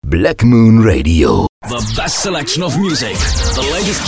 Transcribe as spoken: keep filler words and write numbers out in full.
Black Moon Radio. The best selection of music, the latest